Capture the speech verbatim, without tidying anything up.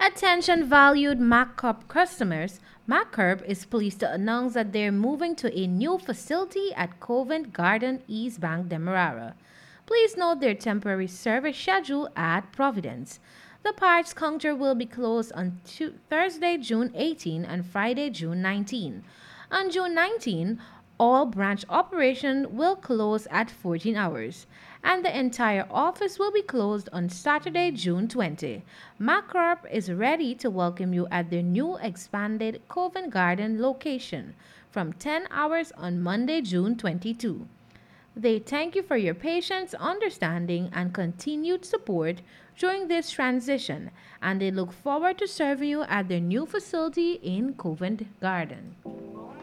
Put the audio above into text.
Attention valued MacCorp customers. MacCorp is pleased to announce that they're moving to a new facility at Covent Garden East Bank, Demerara. Please note their temporary service schedule at Providence. The parts counter will be closed on Tu- Thursday, June eighteenth and Friday, June nineteenth. On June nineteenth, all branch operation will close at fourteen hours, and the entire office will be closed on Saturday, June twentieth. Maccorp is ready to welcome you at their new expanded Covent Garden location from ten hours on Monday, June twenty-second. They thank you for your patience, understanding, and continued support during this transition, and they look forward to serving you at their new facility in Covent Garden.